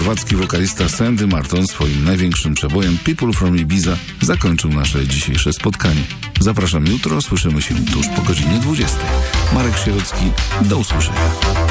chorwacki wokalista Sandy Martin swoim największym przebojem People from Ibiza zakończył nasze dzisiejsze spotkanie. Zapraszam jutro, słyszymy się tuż po godzinie 20. Marek Sierocki, do usłyszenia.